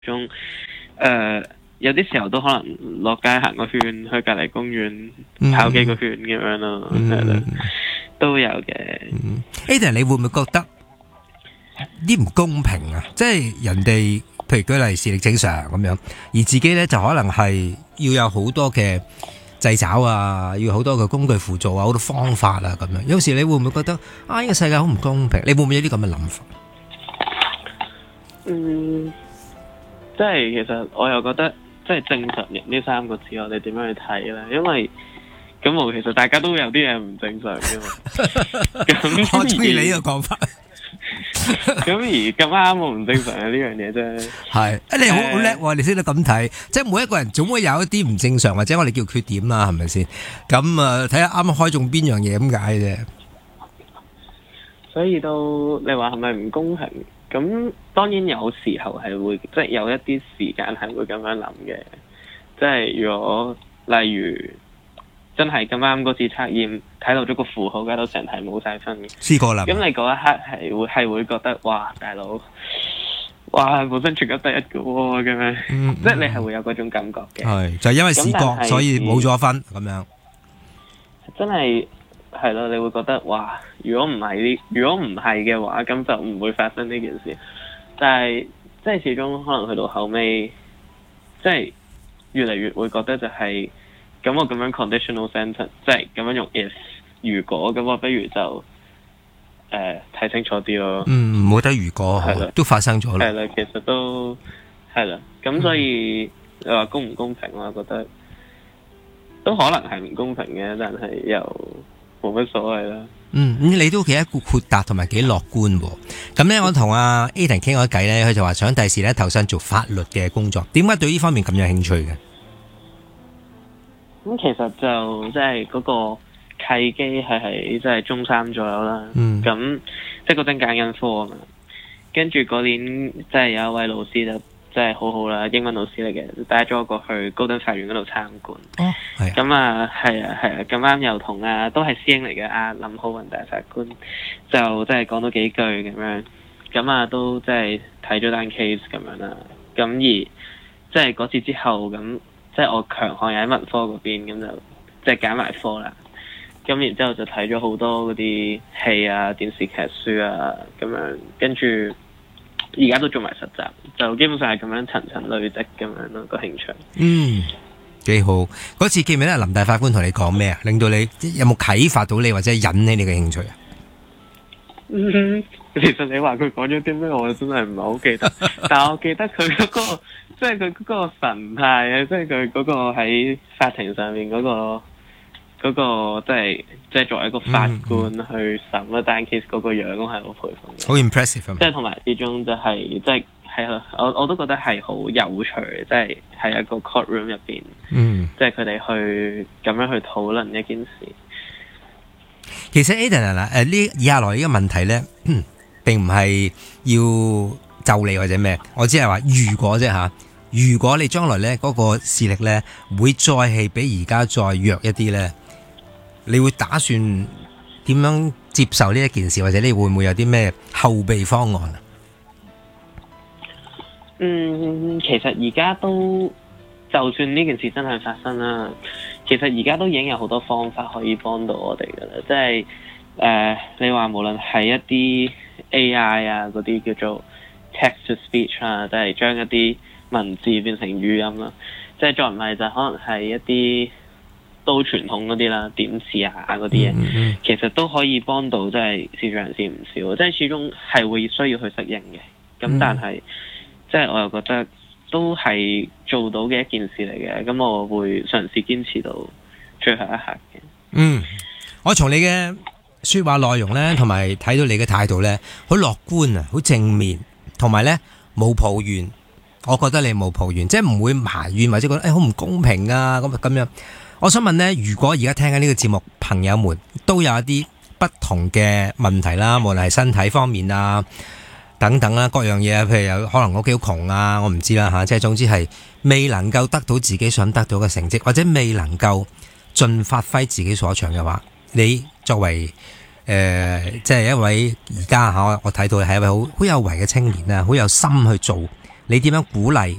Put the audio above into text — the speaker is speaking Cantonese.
中有啲時候都可能落街行個圈，去隔離公園跑幾個圈咁樣咯，係啦，都有嘅。 Aiden， 你會唔會覺得啲唔公平啊？即係人哋譬如舉例視力正常咁樣，而自己呢就可能係要有好多嘅掣肘啊，要好多嘅工具輔助啊，好多方法啊咁樣。有時你會唔會覺得呢個世界好唔公平？你會唔會有啲咁嘅諗法？ 即係其實我又覺得，即係正常人呢3個字，我哋點樣去睇咧？因為咁其實大家都有啲嘢唔正常嘅嘛。咁我中意你呢個講法。 咁而咁啱我唔正常嘅呢樣嘢啫。 係，你好叻喎！你識得咁睇，即係每一個人總會有一啲唔正常，或者我哋叫缺點啦，係咪先？咁啊，睇下啱啱開中邊樣嘢咁解啫。 所以都你話係咪唔公平？咁當然有時候係會，即係有一啲時間係會咁樣諗嘅。即係如果例如真係咁啱嗰次測驗睇到咗個負號，搞到成題冇晒分嘅。 試過啦。 咁你嗰一刻係會覺得哇，大佬，哇本身全級第一嘅喎咁樣，即係你係會有嗰種感覺嘅。 係就係因為試過，所以冇咗分咁樣。 真係。係咯，你會覺得哇！如果唔係嘅話，咁就唔會發生呢件事。但係即係始終可能去到後尾，即係越嚟越會覺得就係咁我咁樣 conditional sentence，即係咁樣用 if 如果咁，我不如就睇清楚啲咯。 冇得如果， 係啦， 都發生咗啦。 係啦，其實都係啦。咁所以你話公唔公平，我覺得都可能係唔公平嘅，但係又冇乜所謂啦。 你都幾豁達同埋幾樂觀喎。咁咧，我同阿 Aiden 傾過偈咧，佢就話想第時咧投身做法律嘅工作。點解對呢方面咁有興趣嘅？ 咁其實就即係嗰個契機係喺即係中3左右啦。咁即係嗰陣揀緊科啊嘛。跟住嗰年即係有一位老師就即係好好啦，英文老師嚟嘅，帶咗我過去高等法院嗰度參觀。咁係啊，咁啱又同都係師兄嚟嘅林浩雲大法官，就即係講咗幾句咁樣。咁都即係睇咗單 case 咁樣啦。咁而即係嗰次之後，咁即係我強項又喺文科嗰邊，咁就即係揀埋科啦。咁然之後就睇咗好多嗰啲戲啊、電視劇書啊咁樣，跟住而家都做埋實習，就基本上係咁樣層層累積咁樣咯，個興趣。 幾好。嗰次記唔記得林大法官同你講咩啊？令到你有冇啟發到你或者引起你嘅興趣啊？ 其實你話佢講咗啲咩，我真係唔係好記得。但係我記得佢嗰個，即係佢嗰個神態啊，即係佢嗰個喺法庭上面嗰個，即係作為一個法官去審一單 case 嗰個樣，我係好佩服嘅。 好 impressive 啊！ 即係同埋之中就係即係係我都覺得係好有趣，即係喺一個 courtroom 入邊，即係佢哋去咁樣去討論一件事。 其實 Aiden 呢以下來呢個問題咧，並唔係要就你或者咩，我只係話如果啫吓。如果你將來咧嗰個視力咧會再係比而家再弱一啲咧，你會打算點樣接受呢一件事，或者你會唔會有啲咩後備方案啊？ 其實而家都就算呢件事真係發生啦，其實而家都已經有好多方法可以幫到我哋噶啦，即係你話無論係一啲 AI 啊嗰啲叫做 text to speech 啊，即係將一啲文字變成語音啦，即係再唔係就可能係一啲都傳統嗰啲啦，點字啊嗰啲嘢，其實都可以幫到即係視障人士唔少，即係始終係會需要去適應嘅。咁但係即係我又覺得都係做到嘅一件事嚟嘅，咁我會嘗試堅持到最後一刻嘅。 我從你嘅說話內容咧，同埋睇到你嘅態度咧，好樂觀啊，好正面，同埋咧冇抱怨。我覺得你冇抱怨，即係唔會埋怨或者覺得好唔公平啊咁樣。我想問呢，如果而家聽緊呢個節目朋友們都有一啲不同嘅問題啦，無論係身體方面啊等等啦，各樣嘢，譬如有可能屋企好窮啊，我唔知啦吓，即係總之係未能夠得到自己想得到嘅成績，或者未能夠盡發揮自己所長嘅話，你作為即係一位而家我睇到係一位好有為嘅青年啊，好有心去做你點樣鼓勵